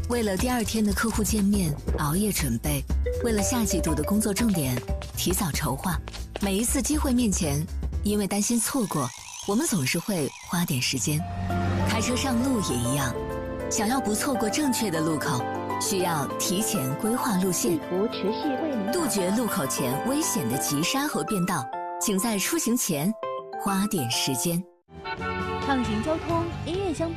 为了第2天的客户见面熬夜准备，为了下季度的工作重点提早筹划。每一次机会面前，因为担心错过，我们总是会花点时间。开车上路也一样，想要不错过正确的路口，需要提前规划路线，杜绝路口前危险的急刹和变道。请在出行前花点时间。 畅行交通，音乐相伴。